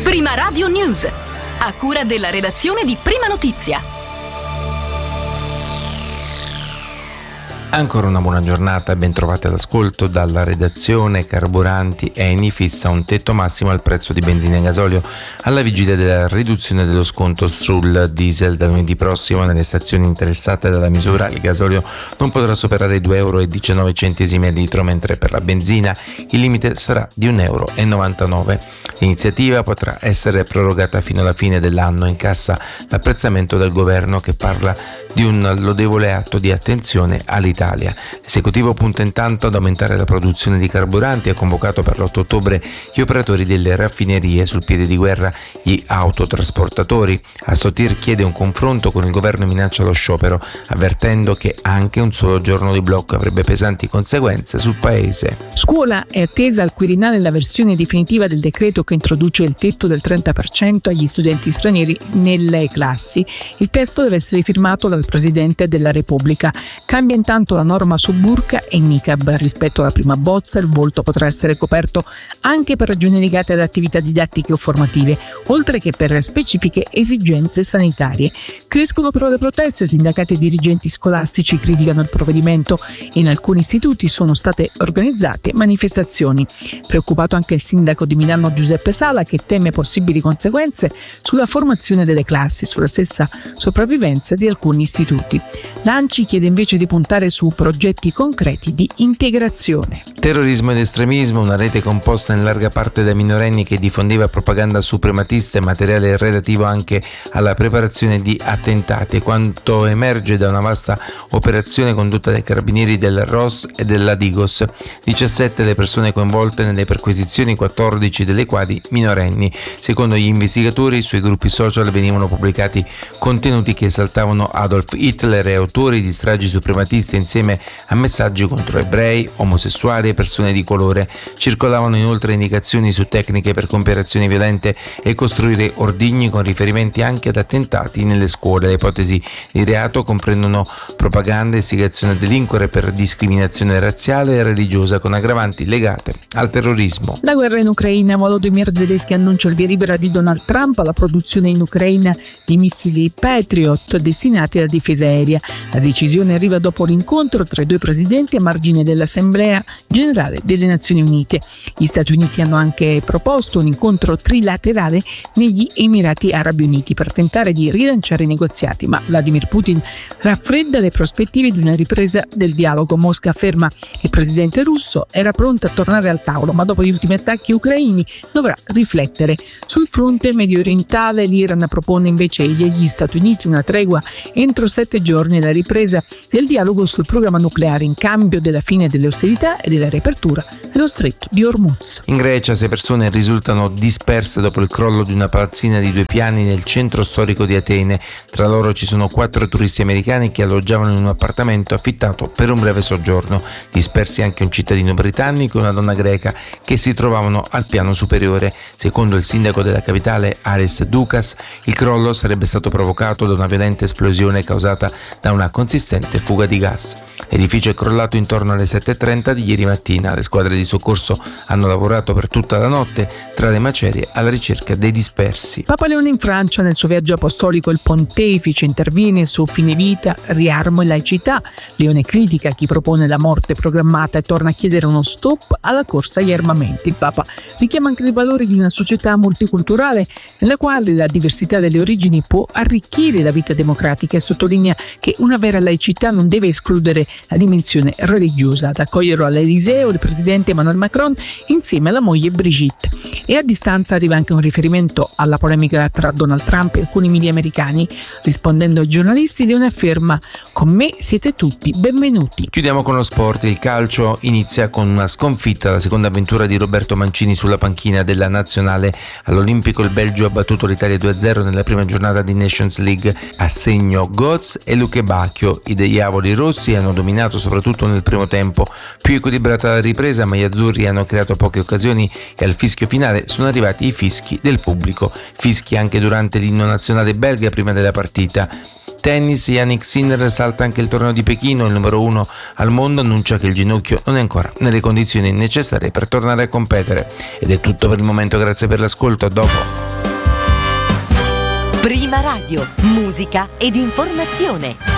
Prima Radio News, a cura della redazione di Prima Notizia. Ancora una buona giornata e ben trovati all'ascolto dalla redazione. Carburanti. Eni fissa un tetto massimo al prezzo di benzina e gasolio alla vigilia della riduzione dello sconto sul diesel. Da lunedì prossimo nelle stazioni interessate dalla misura il gasolio non potrà superare i 2,19 euro al litro, mentre per la benzina il limite sarà di 1,99 euro. L'iniziativa potrà essere prorogata fino alla fine dell'anno. In cassa l'apprezzamento del governo, che parla di un lodevole atto di attenzione all'Italia. L'esecutivo punta intanto ad aumentare la produzione di carburanti e ha convocato per l'8 ottobre gli operatori delle raffinerie, sul piede di guerra gli autotrasportatori. Assotir chiede un confronto con il governo e minaccia lo sciopero, avvertendo che anche un solo giorno di blocco avrebbe pesanti conseguenze sul paese. Scuola è attesa al Quirinale la versione definitiva del decreto che introduce il tetto del 30% agli studenti stranieri nelle classi. Il testo deve essere firmato dal Presidente della Repubblica. Cambia intanto la norma su burqa e niqab. Rispetto alla prima bozza, il volto potrà essere coperto anche per ragioni legate ad attività didattiche o formative, oltre che per specifiche esigenze sanitarie. Crescono però le proteste, sindacati e dirigenti scolastici criticano il provvedimento e in alcuni istituti sono state organizzate manifestazioni. Preoccupato anche il sindaco di Milano Giuseppe Sala, che teme possibili conseguenze sulla formazione delle classi, sulla stessa sopravvivenza di alcuni istituti. L'ANCI chiede invece di puntare su progetti concreti di integrazione. Terrorismo ed estremismo, una rete composta in larga parte da minorenni che diffondeva propaganda suprematista e materiale relativo anche alla preparazione di attentati, quanto emerge da una vasta operazione condotta dai carabinieri del ROS e della Digos. 17 le persone coinvolte nelle perquisizioni, 14 delle quali minorenni. Secondo gli investigatori, sui gruppi social venivano pubblicati contenuti che esaltavano Adolf Hitler e autori di stragi suprematiste insieme a messaggi contro ebrei, omosessuali e persone di colore. Circolavano inoltre indicazioni su tecniche per compiere azioni violente e costruire ordigni con riferimenti anche ad attentati nelle scuole. Le ipotesi di reato comprendono propaganda, istigazione a delinquere per discriminazione razziale e religiosa con aggravanti legate al terrorismo. La guerra in Ucraina. Volodymyr Zelensky annuncia il via libera di Donald Trump alla produzione in Ucraina di missili Patriot destinati alla difesa aerea. La decisione arriva dopo l'incontro tra i due presidenti a margine dell'Assemblea Generale delle Nazioni Unite. Gli Stati Uniti hanno anche proposto un incontro trilaterale negli Emirati Arabi Uniti per tentare di rilanciare i negoziati, ma Vladimir Putin raffredda le prospettive di una ripresa del dialogo. Mosca afferma che il presidente russo era pronto a tornare al tavolo, ma dopo gli ultimi attacchi ucraini dovrà riflettere. Sul fronte medio orientale l'Iran propone invece agli Stati Uniti una tregua entro 7 giorni e la ripresa del dialogo sul programma nucleare in cambio della fine delle ostilità e della riapertura dello stretto di Hormuz. In Grecia 6 persone risultano disperse dopo il crollo di una palazzina di 2 piani nel centro storico di Atene. Tra loro ci sono 4 turisti americani che alloggiavano in un appartamento affittato per un breve soggiorno. Dispersi anche un cittadino britannico e una donna greca che si trovavano al piano superiore. Secondo il sindaco della capitale Aris Doukas, il crollo sarebbe stato provocato da una violenta esplosione causata da una consistente fuga di gas. L'edificio è crollato intorno alle 7:30 di ieri mattina. Le squadre di soccorso hanno lavorato per tutta la notte tra le macerie alla ricerca dei dispersi. Papa Leone in Francia. Nel suo viaggio apostolico il pontefice interviene su fine vita, riarmo e laicità. Leone critica chi propone la morte programmata e torna a chiedere uno stop alla corsa agli armamenti. Il Papa richiama anche i valori di una società multiculturale nella quale la diversità delle origini può arricchire la vita democratica e sottolinea che una vera laicità non deve escludere la dimensione religiosa. Ad accoglierlo all'Eliseo il presidente Emmanuel Macron insieme alla moglie Brigitte. E a distanza arriva anche un riferimento alla polemica tra Donald Trump e alcuni media americani. Rispondendo ai giornalisti, Leone afferma: con me siete tutti benvenuti. Chiudiamo con lo sport. Il calcio inizia con una sconfitta. La seconda avventura di Roberto Mancini sulla panchina della nazionale. All'Olimpico il Belgio ha battuto l'Italia 2-0 nella prima giornata di Nations League a segno Götze e Luque Bacchio. I diavoli rossi hanno dominato soprattutto nel primo tempo. Più equilibrata la ripresa, ma gli azzurri hanno creato poche occasioni e al fischio finale sono arrivati i fischi del pubblico. Fischi anche durante l'inno nazionale belga prima della partita. Tennis, Jannik Sinner salta anche il torneo di Pechino. Il numero 1 al mondo annuncia che il ginocchio non è ancora nelle condizioni necessarie per tornare a competere. Ed è tutto per il momento, grazie per l'ascolto, a dopo. Prima Radio, musica ed informazione.